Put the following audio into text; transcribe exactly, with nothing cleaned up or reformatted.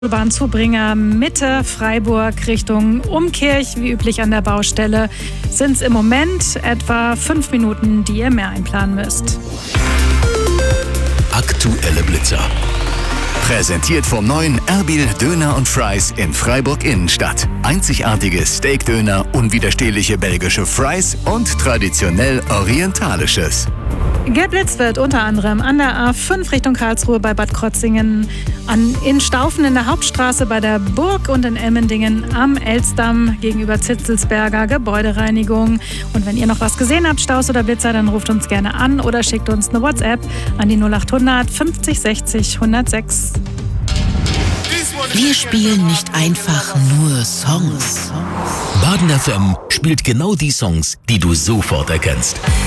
Bahnzubringer Mitte Freiburg Richtung Umkirch, wie üblich an der Baustelle, sind es im Moment etwa fünf Minuten, die ihr mehr einplanen müsst. Aktuelle Blitzer. Präsentiert vom neuen Erbil Döner und Fries in Freiburg Innenstadt. Einzigartige Steakdöner, unwiderstehliche belgische Fries und traditionell orientalisches. Geblitzt wird unter anderem an der A fünf Richtung Karlsruhe bei Bad Krozingen, an, in Staufen in der Hauptstraße bei der Burg und in Emmendingen am Elsdamm gegenüber Zitzelsberger Gebäudereinigung. Und wenn ihr noch was gesehen habt, Staus oder Blitzer, dann ruft uns gerne an oder schickt uns eine WhatsApp an die null achthundert fünfzig sechzig hundertsechs. Wir spielen nicht einfach nur Songs. Baden F M spielt genau die Songs, die du sofort erkennst.